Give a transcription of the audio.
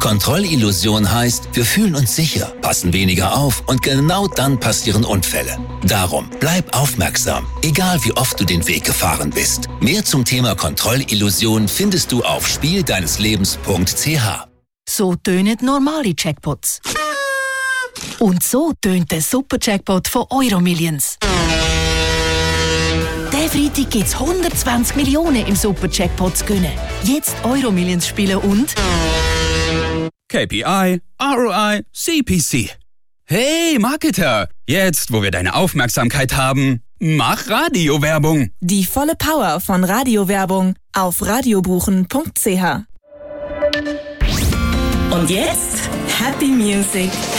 Kontrollillusion heißt, wir fühlen uns sicher, passen weniger auf und genau dann passieren Unfälle. Darum, bleib aufmerksam, egal wie oft du den Weg gefahren bist. Mehr zum Thema Kontrollillusion findest du auf spieldeineslebens.ch. So tönen normale Jackpots. Und so tönt der Super-Jackpot von Euromillions. Diesen Freitag gibt es 120 Millionen im Super-Jackpot zu gewinnen. Jetzt Euromillions spielen und... KPI, ROI, CPC. Hey Marketer, jetzt wo wir deine Aufmerksamkeit haben, mach Radiowerbung. Die volle Power von Radiowerbung auf radiobuchen.ch. Und jetzt Happy Music,